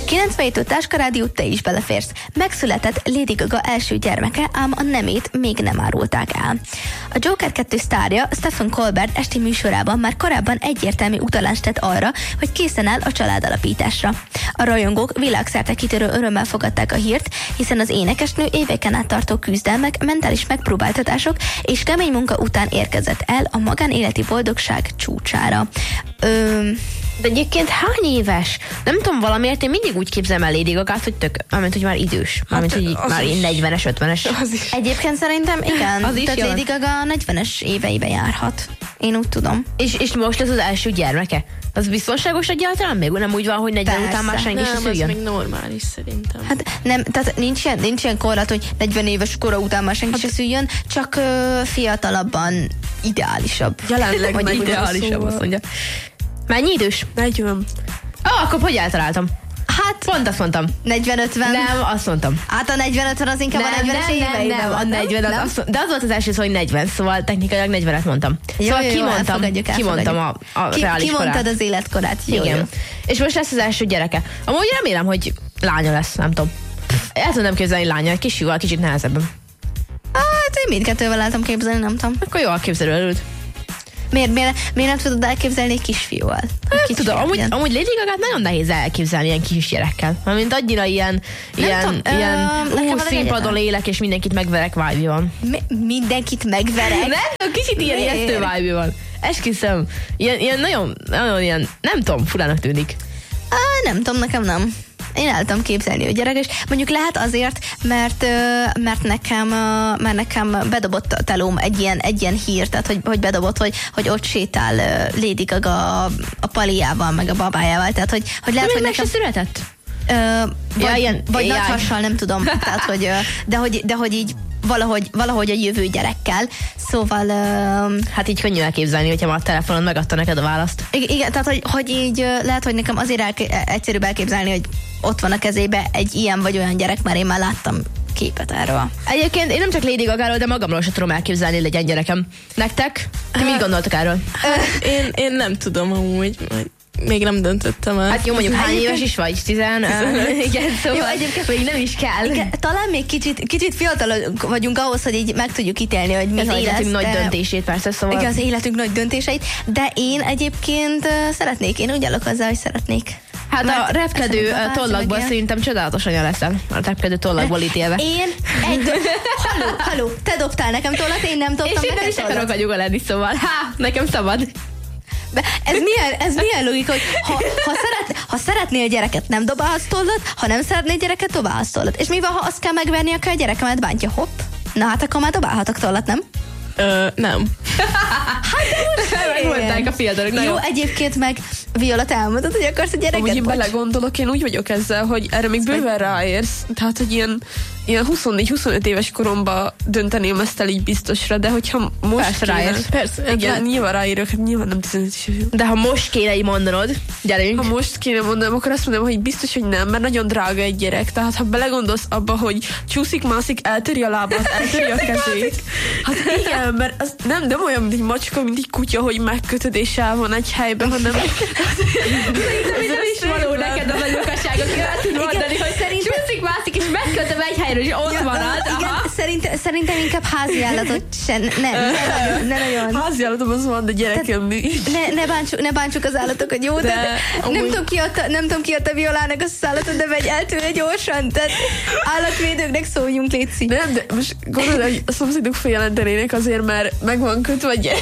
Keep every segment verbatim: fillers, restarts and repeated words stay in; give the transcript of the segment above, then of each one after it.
kilencvenhét Táskarádió, te is beleférsz. Megszületett Lady Gaga első gyermeke, ám a nemét még nem árulták el. A Joker kettő sztárja Stephen Colbert esti műsorában már korábban egyértelmű utalást tett arra, hogy készen áll a családalapításra. A rajongók világszerte kitörő örömmel fogadták a hírt, hiszen az énekesnő éveken át tartó küzdelmek, mentális megpróbáltatások és kemény munka után érkezett el a magánéleti boldogság csúcsára. Ö... De egyébként hány éves? Nem tudom, valamiért én mindig úgy képzelem el Lady Gagát, hogy tök, amint, hogy már idős. Mármint, hát, hogy már is. negyvenes, ötvenes. Egyébként szerintem igen. Az is tehát jön. Lady Gaga negyvenes éveibe járhat. Én úgy tudom. És, és most ez az első gyermeke? Az biztonságos egyáltalán? Még nem úgy van, hogy negyven Persze. után már senki se Nem, az szüljön? még normális szerintem. Hát nem, tehát nincs ilyen, nincs ilyen korlát, hogy negyven éves kora után már senki hát, se szüljön, csak ö, fiatalabban ideálisabb. Jelenleg Vagy meg Ideálisabb, szóval. azt mondja. Mennyi idős? negyven. Ah, akkor hogy eltaláltam? Hát Pont azt mondtam. negyven ötven. Nem, azt mondtam. Hát a negyven ötven az inkább a negyvenes éveiben nem, van, a negyven, az, nem? az, de az volt az első szó, hogy negyven, szóval technikailag negyvenet mondtam. Jó, Szóval jó, jó, kimondtam, elfogadjuk, kimondtam a, elfogadjuk. a Ki, reális korát. kimondtad az életkorát. Jó, Igen. jó. És most lesz az első gyereke. Amúgy remélem, hogy lánya lesz, nem tudom. El tudom képzelni lánya, egy kis jóval, kicsit nehezebben. Hát én mindkettővel álltam képzelni, nem tudom. Akkor jól képzelő előtt. Miért, miért, miért nem tudod elképzelni egy kisfiúval? Nem tudom, amúgy, amúgy Lady Gagát nagyon nehéz elképzelni ilyen kisgyerekkel. Mint annyira ilyen, ilyen, tudom, ilyen ö, nekem ú, az színpadon egyetlen. élek, és mindenkit megverek vibe van. Mi, mindenkit megverek? Nem, kicsit ilyen Miért? ijesztő vibe van. Esküszöm. Ilyen, ilyen nagyon, nagyon ilyen, nem tudom, furának tűnik. Á, nem tudom, nekem nem. Én el tudom képzelni, hogy gyerek, és mondjuk lehet azért, mert, ö, mert nekem, ö, mert nekem bedobott a telóm egy ilyen, egy ilyen hír, tehát hogy, hogy bedobott, hogy, hogy ott sétál ö, Lady Gaga a, a paliával, meg a babájával, tehát hogy, hogy lehet, Még hogy meg nekem... se született? Ö, vagy Ja, ilyen vagy á i. nagy hassal, nem tudom. Tehát, hogy, ö, de, hogy, de hogy így valahogy, valahogy a jövő gyerekkel. Szóval... Ö, Hát így könnyű elképzelni, hogyha már a telefonon megadta neked a választ. igen, tehát hogy, hogy így ö, lehet, hogy nekem azért elke- egyszerűbb elképzelni, hogy ott van a kezébe egy ilyen vagy olyan gyerek, mert én már láttam képet erről. Egyébként én nem csak Lady Gagáról, de magamról sem tudom elképzelni, hogy legyen gyerekem. Nektek? Ti mit gondoltok erről? Én, én nem tudom amúgy, majd még nem döntöttem el. Hát jó, mondjuk hány éves is vagy? Tizen? Igen, szóval Jó, egyébként még nem is kell. Igen, talán még kicsit, kicsit fiatalok vagyunk ahhoz, hogy így meg tudjuk ítélni, hogy mi Az hogy életünk lesz, nagy de- döntését persze, szóval... Igen, az életünk nagy döntéseit, de én egyébként uh, szeretnék, én úgy állok hozzá, hogy szeretnék. Hát Mert a repkedő ezt a tollakból meg szerintem csodálatos anya leszel. A repkedő tollakból ítélve. Én egy... Do- haló, haló, te dobtál nekem tollat, én nem dobtam És én nem neked is akarok tollat. a nyuga lenni, szóval há, nekem szabad. De ez milyen, ez milyen logika, hogy ha, ha, szeret, ha szeretnél gyereket, nem dobálhatsz tollat, ha nem szeretnél gyereket, dobálhatsz tollat. És mi van, ha azt kell megverni, akkor a gyerekemet bántja, hopp? Na hát akkor már dobálhatok tollat, nem? Ö, nem. Hát de most Megmondták a fiatalok. Jó, Nagyon. egyébként meg Viola, te elmondod, hogy akarsz a gyereket? Amúgy én Bocs. belegondolok, én úgy vagyok ezzel, hogy erre még bőven ráérsz. Tehát, hogy ilyen, ilyen huszonnégy-huszonöt éves koromban dönteném ezt el így biztosra, de hogyha most Persze kéne, ráérsz. Persze, igen, Hát- nyilván ráérök, hát nyilván nem tizenöt éves. De ha most kéne így mondanod, gyerünk. Ha most kéne mondanom, akkor azt mondom, hogy biztos, hogy nem, mert nagyon drága egy gyerek. Tehát ha belegondolsz abba, hogy csúszik, mászik, eltöri a lábát, eltöri a kezét. Hát igen, mert az nem, nem olyan, mint egy macska, mint egy kutya, hogy megkötöd és el van egy helyben, hanem... Ez nem is való neked a nagyokaságot, hogy el tud mondani, hogy szerintem- csúszik, mászik, és megkötöm egy helyről, és ott marad. Igen, Aha. szerint, szerintem inkább házi állatot sem, nem, ne, nagyon, ne nagyon. Házi állatom az van, de gyerekem nincs. Ne, ne, bántsuk, ne bántsuk az állatokat, jó? De De, amúgy- nem, tudom, ki adta, nem tudom ki adta Violának azt az állatot, de vegy el tőle gyorsan. Tehát állatvédőknek szóljunk, létszi. De nem, de most gondolod, hogy a szomszédok feljelentenének azért, mert meg van kötve a gyerek.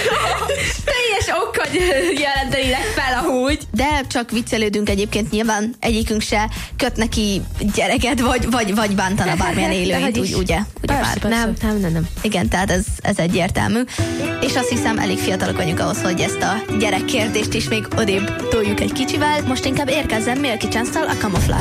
Teljes okkal jelentenének fel amúgy. De csak viccelődünk egyébként, nyilván egyikünk se köt neki gyereket, vagy, vagy, vagy bántana bármilyen élőit, hogy úgy, is. ugye? ugye Persze, már? persze. Nem, nem, nem, nem. Igen, tehát ez, ez egyértelmű. És azt hiszem, elég fiatalok vagyunk ahhoz, hogy ezt a gyerekkérdést is még odébb toljuk egy kicsivel. Most inkább érkezzen Milky Chance-tal a Camouflage.